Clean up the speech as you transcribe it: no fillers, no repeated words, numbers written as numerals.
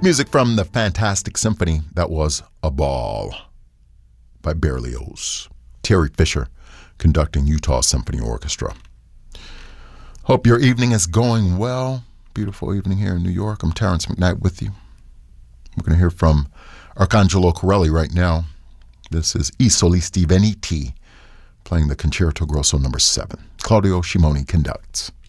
Music from the fantastic symphony that was A Ball by Berlioz. Terry Fisher conducting Utah Symphony Orchestra. Hope your evening is going well. Beautiful evening here in New York. I'm Terrence McKnight with you. We're going to hear from Arcangelo Corelli right now. This is I Solisti Veniti, playing the Concerto Grosso No. 7. Claudio Scimoni conducts.